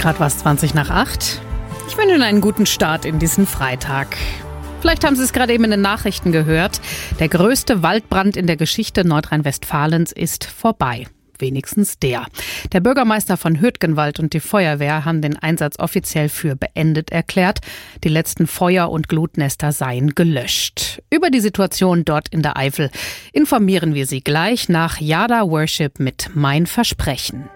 Gerade war es 7:20. Ich wünsche Ihnen einen guten Start in diesen Freitag. Vielleicht haben Sie es gerade eben in den Nachrichten gehört. Der größte Waldbrand in der Geschichte Nordrhein-Westfalens ist vorbei. Wenigstens der. Der Bürgermeister von Hürtgenwald und die Feuerwehr haben den Einsatz offiziell für beendet erklärt. Die letzten Feuer- und Glutnester seien gelöscht. Über die Situation dort in der Eifel informieren wir Sie gleich nach Yada Worship mit Mein Versprechen.